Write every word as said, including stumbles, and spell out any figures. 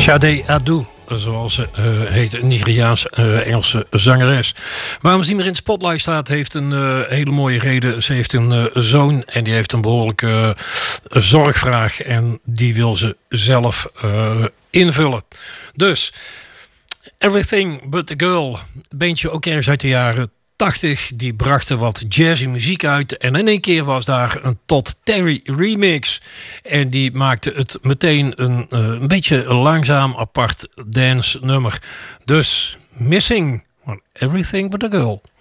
Sade Adu, zoals ze uh, heet, een Nigeriaans-Engelse uh, zangeres. Waarom ze niet meer in het spotlight staat, heeft een uh, hele mooie reden. Ze heeft een uh, zoon en die heeft een behoorlijke uh, zorgvraag. En die wil ze zelf uh, invullen. Dus, Everything But The Girl, beentje ook ergens uit de jaren tachtig, die brachten wat jazzy muziek uit. En in één keer was daar een Todd Terry remix. En die maakte het meteen een, uh, een beetje langzaam apart dance nummer. Dus Missing on Everything But A Girl.